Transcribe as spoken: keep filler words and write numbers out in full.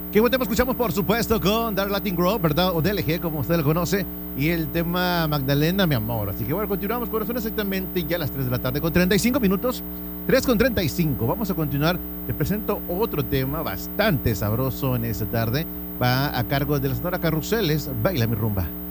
Qué buen tema escuchamos, por supuesto, con Dark Latin Group, ¿verdad? O D L G, como usted lo conoce. Y el tema Magdalena, mi amor. Así que bueno, continuamos, corazón, exactamente ya a las tres de la tarde con treinta y cinco minutos. tres con treinta y cinco. Vamos a continuar. Te presento otro tema bastante sabroso en esta tarde. Va a cargo de la señora Carruseles, Baila mi rumba.